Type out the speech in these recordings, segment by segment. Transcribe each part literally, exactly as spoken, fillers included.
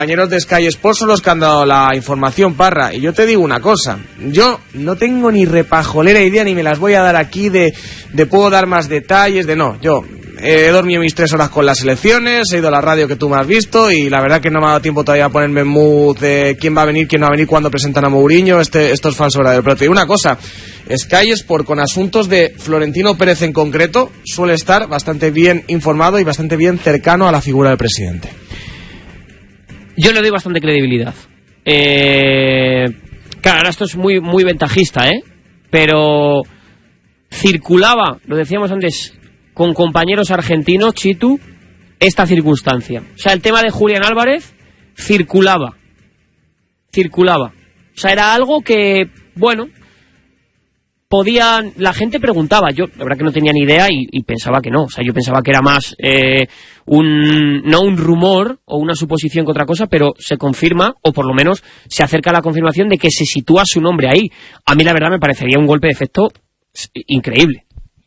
compañeros de Sky Sports son los que han dado la información, Parra, y yo te digo una cosa, yo no tengo ni repajolera idea, ni me las voy a dar aquí de, de puedo dar más detalles, de no, yo he dormido mis tres horas con las elecciones, he ido a la radio que tú me has visto, y la verdad que no me ha dado tiempo todavía a ponerme en mood de quién va a venir, quién no va a venir, cuándo presentan a Mourinho, este, esto es falso verdadero. Pero te digo una cosa, Sky Sport con asuntos de Florentino Pérez en concreto suele estar bastante bien informado y bastante bien cercano a la figura del presidente. Yo le doy bastante credibilidad. Eh, claro, ahora esto es muy, muy ventajista, ¿eh? Pero circulaba, lo decíamos antes, con compañeros argentinos, Chitu, esta circunstancia. O sea, el tema de Julián Álvarez circulaba. Circulaba. O sea, era algo que, bueno, podían, la gente preguntaba. Yo, la verdad que no tenía ni idea y, y pensaba que no. O sea, yo pensaba que era más eh, un, no un rumor o una suposición que otra cosa, pero se confirma, o por lo menos se acerca a la confirmación de que se sitúa su nombre ahí. A mí la verdad me parecería un golpe de efecto increíble.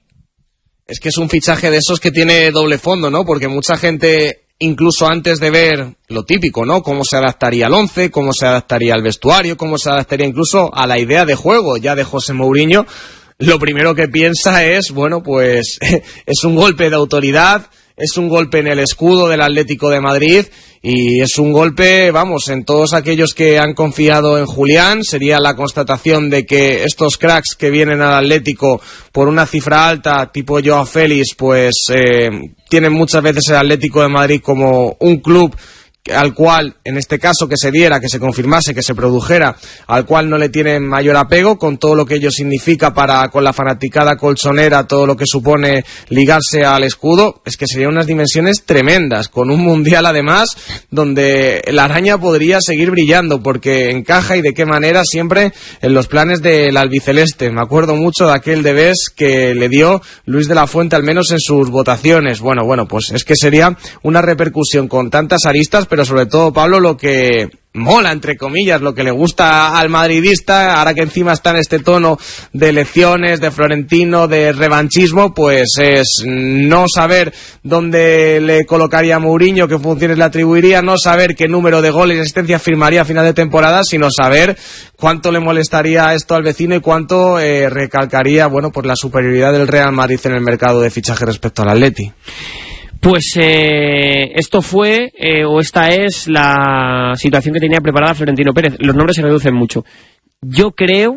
Es que es un fichaje de esos que tiene doble fondo, ¿no? Porque mucha gente, incluso antes de ver lo típico, ¿no? Cómo se adaptaría al once, cómo se adaptaría al vestuario, cómo se adaptaría incluso a la idea de juego ya de José Mourinho, lo primero que piensa es, bueno, pues es un golpe de autoridad, es un golpe en el escudo del Atlético de Madrid y es un golpe, vamos, en todos aquellos que han confiado en Julián. Sería la constatación de que estos cracks que vienen al Atlético por una cifra alta, tipo Joao Félix, pues eh, tienen muchas veces el Atlético de Madrid como un club al cual, en este caso, que se diera, que se confirmase, que se produjera, al cual no le tienen mayor apego, con todo lo que ello significa para con la fanaticada colchonera, todo lo que supone ligarse al escudo. Es que serían unas dimensiones tremendas, con un mundial además, donde la araña podría seguir brillando, porque encaja y de qué manera siempre en los planes del albiceleste. Me acuerdo mucho de aquel debés que le dio Luis de la Fuente, al menos en sus votaciones. Bueno, bueno, pues es que sería una repercusión con tantas aristas, pero sobre todo, Pablo, lo que mola, entre comillas, lo que le gusta al madridista, ahora que encima está en este tono de elecciones, de Florentino, de revanchismo, pues es no saber dónde le colocaría a Mourinho, qué funciones le atribuiría, no saber qué número de goles y asistencias firmaría a final de temporada, sino saber cuánto le molestaría esto al vecino y cuánto eh, recalcaría, bueno, pues la superioridad del Real Madrid en el mercado de fichaje respecto al Atleti. Pues eh, esto fue, eh, o esta es la situación que tenía preparada Florentino Pérez. Los nombres se reducen mucho. Yo creo,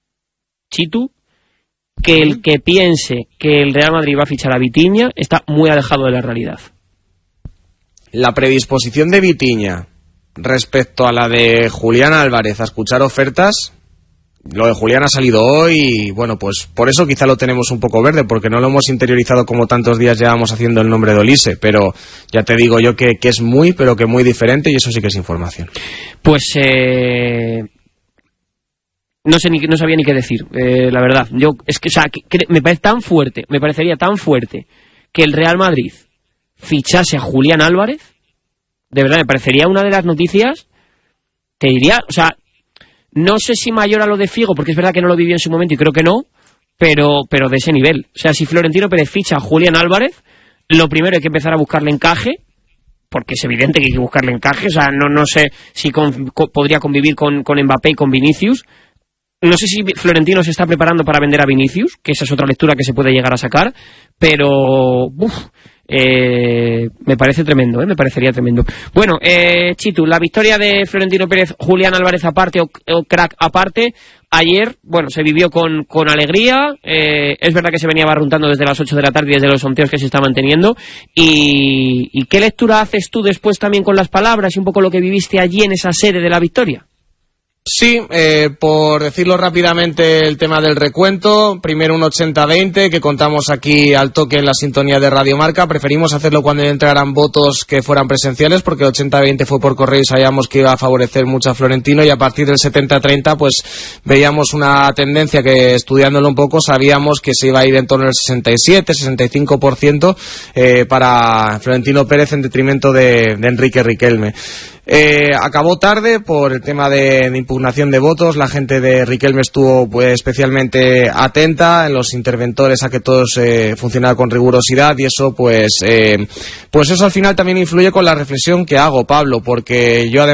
Chitu, que el que piense que el Real Madrid va a fichar a Vitinha está muy alejado de la realidad. La predisposición de Vitinha respecto a la de Julián Álvarez a escuchar ofertas... Lo de Julián ha salido hoy y, bueno, pues por eso quizá lo tenemos un poco verde, porque no lo hemos interiorizado como tantos días llevamos haciendo el nombre de Olise, pero ya te digo yo que, que es muy, pero que muy diferente y eso sí que es información. Pues eh, no sé ni no sabía ni qué decir, eh, la verdad. Yo es que, o sea, que, que me parece tan fuerte, me parecería tan fuerte que el Real Madrid fichase a Julián Álvarez. De verdad, me parecería una de las noticias, te diría, o sea, no sé si mayor a lo de Figo, porque es verdad que no lo vivió en su momento y creo que no, pero, pero de ese nivel. O sea, si Florentino Pérez ficha a Julián Álvarez, lo primero hay que empezar a buscarle encaje, porque es evidente que hay que buscarle encaje. O sea, no, no sé si con, con, podría convivir con, con Mbappé y con Vinicius. No sé si Florentino se está preparando para vender a Vinicius, que esa es otra lectura que se puede llegar a sacar, pero... Uf, Eh, me parece tremendo, ¿eh? me parecería tremendo. Bueno, eh, Chitu, la victoria de Florentino Pérez, Julián Álvarez aparte o, o crack aparte, ayer, bueno, se vivió con, con alegría. Eh, es verdad que se venía barruntando desde las ocho de la tarde y desde los sondeos que se estaban teniendo. Y, ¿Y qué lectura haces tú después también con las palabras y un poco lo que viviste allí en esa sede de la victoria? Sí, eh, por decirlo rápidamente, el tema del recuento, primero un ochenta veinte que contamos aquí al toque en la sintonía de Radio Marca. Preferimos hacerlo cuando entraran votos que fueran presenciales, porque ochenta veinte fue por correo y sabíamos que iba a favorecer mucho a Florentino, y a partir del setenta treinta pues veíamos una tendencia que, estudiándolo un poco, sabíamos que se iba a ir en torno al sesenta y siete, sesenta y cinco por ciento eh, para Florentino Pérez en detrimento de, de Enrique Riquelme. Eh, acabó tarde por el tema de, de impugnación de votos. La gente de Riquelme estuvo pues especialmente atenta en los interventores a que todo eh, funcionara con rigurosidad, y eso pues eh, pues eso al final también influye con la reflexión que hago, Pablo, porque yo además